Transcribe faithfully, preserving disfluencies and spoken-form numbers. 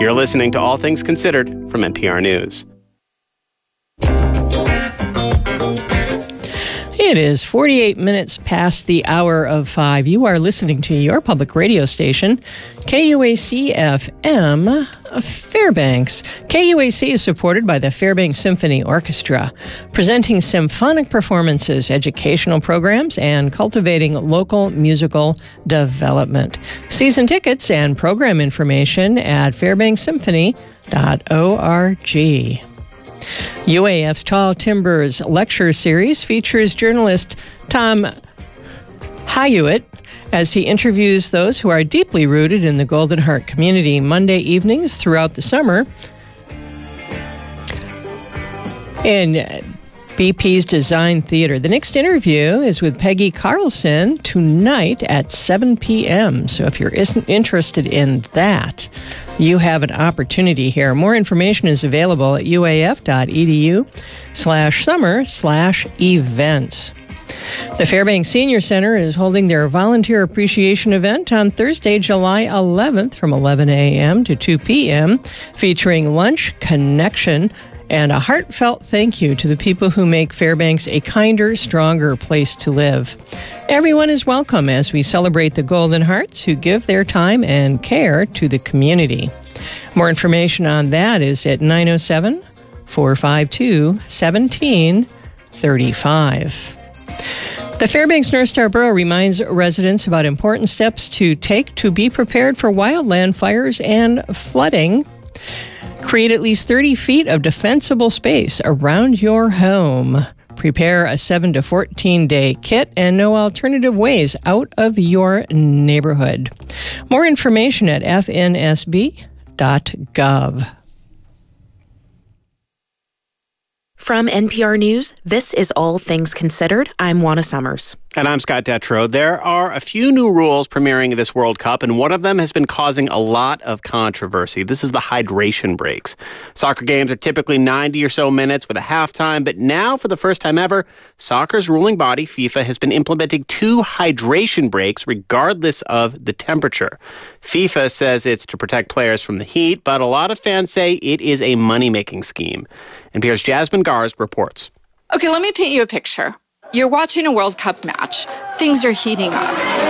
You're listening to All Things Considered from N P R News. It is forty-eight minutes past the hour of five. You are listening to your public radio station, K U A C F M, Fairbanks. K U A C is supported by the Fairbanks Symphony Orchestra, presenting symphonic performances, educational programs, and cultivating local musical development. Season tickets and program information at fairbanks symphony dot org. U A F's Tall Timbers lecture series features journalist Tom Hayuit as he interviews those who are deeply rooted in the Golden Heart community Monday evenings throughout the summer in B P's Design Theater. The next interview is with Peggy Carlson tonight at seven p.m. So if you're interested in that, you have an opportunity here. More information is available at uaf.edu slash summer slash events. The Fairbanks Senior Center is holding their volunteer appreciation event on Thursday, July eleventh from eleven a.m. to two p.m., featuring lunch, connection, and a heartfelt thank you to the people who make Fairbanks a kinder, stronger place to live. Everyone is welcome as we celebrate the Golden Hearts who give their time and care to the community. More information on that is at nine oh seven, four five two, one seven three five. The Fairbanks North Star Borough reminds residents about important steps to take to be prepared for wildland fires and flooding. Create at least thirty feet of defensible space around your home. Prepare a seven to fourteen day kit and know alternative ways out of your neighborhood. More information at f n s b dot gov. From N P R News, this is All Things Considered. I'm Juana Summers. And I'm Scott Detrow. There are a few new rules premiering this World Cup, and one of them has been causing a lot of controversy. This is the hydration breaks. Soccer games are typically ninety or so minutes with a halftime, but now, for the first time ever, soccer's ruling body, FIFA, has been implementing two hydration breaks regardless of the temperature. FIFA says it's to protect players from the heat, but a lot of fans say it is a money-making scheme. N P R's Jasmine Garst reports. Okay, let me paint you a picture. You're watching a World Cup match. Things are heating up.